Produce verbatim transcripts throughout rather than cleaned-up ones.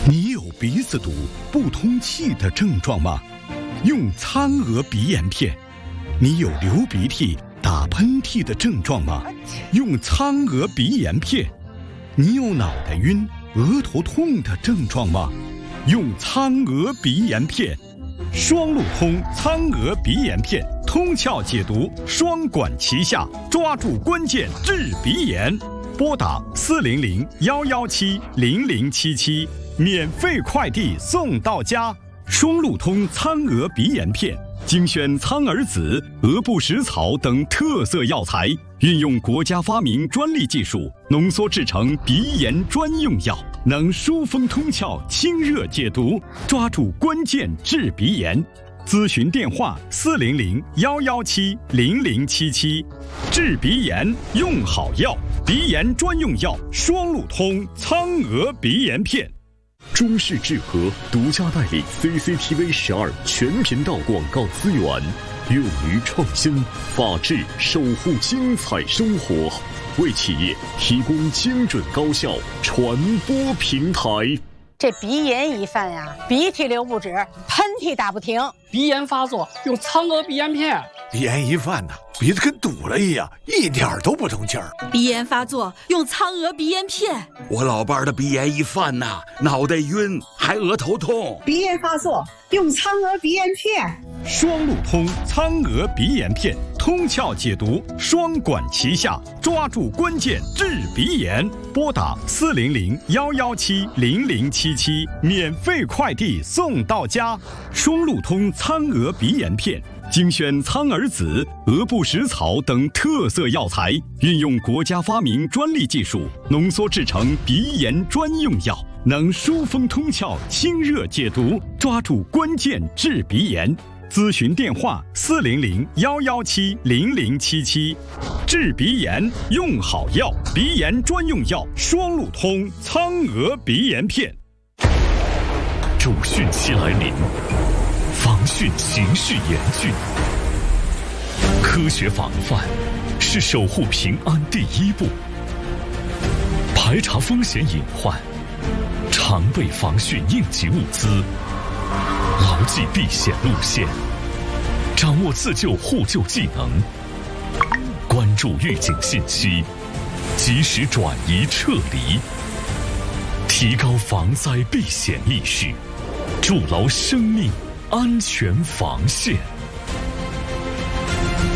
你有鼻子堵、不通气的症状吗？用苍娥鼻炎片。你有流鼻涕、打喷嚏的症状吗？用苍娥鼻炎片。你有脑袋晕、额头痛的症状吗？用苍娥鼻炎片。双路通苍娥鼻炎片，通窍解毒，双管齐下，抓住关键治鼻炎。拨打四零零幺幺七零零七七，免费快递送到家。双路通苍娥鼻炎片，精选苍耳子、鹅不食草等特色药材，运用国家发明专利技术，浓缩制成鼻炎专用药，能疏风通窍、清热解毒，抓住关键治鼻炎。咨询电话：四零零幺幺七零零七七。治鼻炎用好药，鼻炎专用药双路通苍娥鼻炎片。 中视智和独家代理 C C T V 十二全频道广告资源，勇于创新，法治守护精彩生活，为企业提供精准高效传播平台。 这鼻炎一犯呀，鼻涕流不止，喷嚏打不停。 鼻炎发作用苍娥鼻炎片。 鼻炎一犯呢，鼻子跟堵了一样，一点都不通气儿。 鼻炎发作用苍娥鼻炎片。 我老伴儿的鼻炎一犯呐，脑袋晕，还额头痛。 鼻炎发作用苍娥鼻炎片。 双路通苍娥鼻炎片，通窍解毒，双管齐下，抓住关键治鼻炎。拨打四零零幺幺七零零七七，免费快递送到家。双路通苍娥鼻炎片。精选苍耳子、鹅不食草等特色药材，运用国家发明专利技术，浓缩制成鼻炎专用药，能疏风通窍、清热解毒，抓住关键治鼻炎。咨询电话：四零零幺幺七零零七七。治鼻炎用好药，鼻炎专用药双路通苍娥鼻炎片。 主汛期来临，防汛形势严峻，科学防范是守护平安第一步。排查风险隐患，常备防汛应急物资，牢记避险路线，掌握自救互救技能，关注预警信息，及时转移撤离，提高防灾避险意识，筑牢生命安全防线。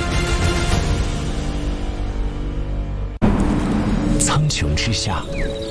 苍穹之下，